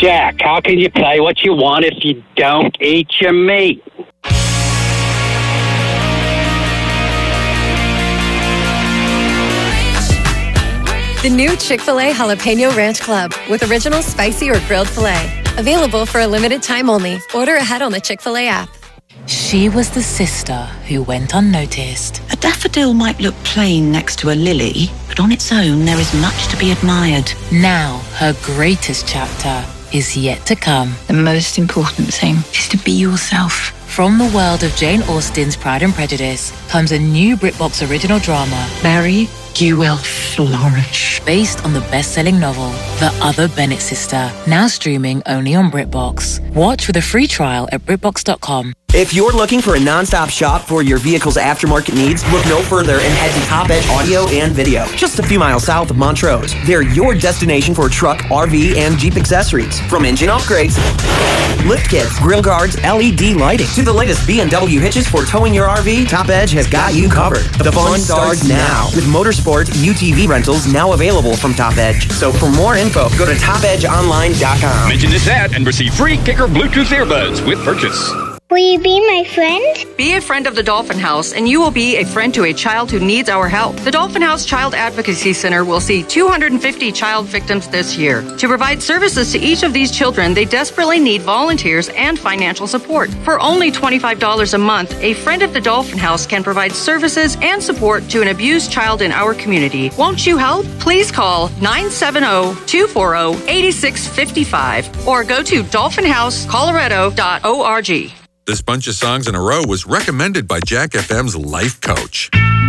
Jack, how can you play what you want if you don't eat your meat? The new Chick-fil-A Jalapeno Ranch Club with original spicy or grilled filet. Available for a limited time only. Order ahead on the Chick-fil-A app. She was the sister who went unnoticed. A daffodil might look plain next to a lily, but on its own there is much to be admired. Now, her greatest chapter is yet to come. The most important thing is to be yourself. From the world of Jane Austen's Pride and Prejudice comes a new BritBox original drama. Mary, you will flourish. Based on the best-selling novel, The Other Bennett Sister, now streaming only on BritBox. Watch with a free trial at BritBox.com. If you're looking for a non-stop shop for your vehicle's aftermarket needs, look no further and head to Top Edge Audio and Video. Just a few miles south of Montrose. They're your destination for truck, RV, and Jeep accessories. From engine upgrades, lift kits, grill guards, LED lighting, to the latest BMW hitches for towing your RV, Top Edge has got you covered. The fun starts now with Motorsport UTV rentals now available from Top Edge. So for more info, go to topedgeonline.com. Mention this ad and receive free Kicker Bluetooth earbuds with purchase. Will you be my friend? Be a friend of the Dolphin House, and you will be a friend to a child who needs our help. The Dolphin House Child Advocacy Center will see 250 child victims this year. To provide services to each of these children, they desperately need volunteers and financial support. For only $25 a month, a friend of the Dolphin House can provide services and support to an abused child in our community. Won't you help? Please call 970-240-8655 or go to dolphinhousecolorado.org. This bunch of songs in a row was recommended by Jack FM's life coach.